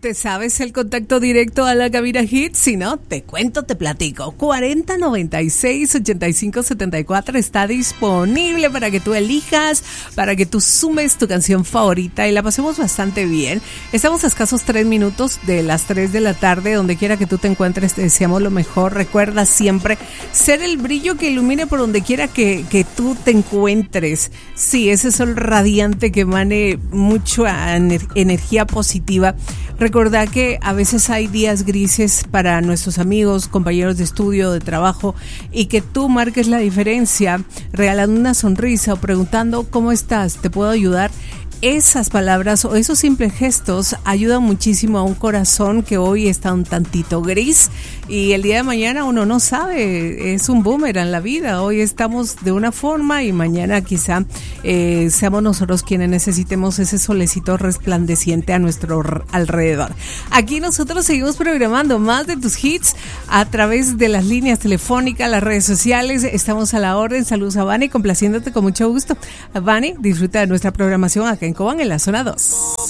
¿Te sabes el contacto directo a la cabina Hits? Si no, te cuento, te platico. 4096-8574 está disponible para que tú elijas, para que tú sumes tu canción favorita y la pasemos bastante bien. Estamos a escasos 3 minutos de las 3 de la tarde. Donde quiera que tú te encuentres, te deseamos lo mejor. Recuerda siempre ser el brillo que ilumine por donde quiera que tú te encuentres. Sí, ese sol radiante que emane mucha energía positiva. Recordá que a veces hay días grises para nuestros amigos, compañeros de estudio, de trabajo, y que tú marques la diferencia regalando una sonrisa o preguntando ¿cómo estás? ¿Te puedo ayudar? Esas palabras o esos simples gestos ayudan muchísimo a un corazón que hoy está un tantito gris y el día de mañana uno no sabe, es un boomerang la vida. Hoy estamos de una forma y mañana quizá seamos nosotros quienes necesitemos ese solecito resplandeciente a nuestro alrededor. Aquí nosotros seguimos programando más de tus hits a través de las líneas telefónicas, las redes sociales. Estamos a la orden. Saludos a Vani, complaciéndote con mucho gusto. Vani, disfruta de nuestra programación acá en Cobán, en la zona 2.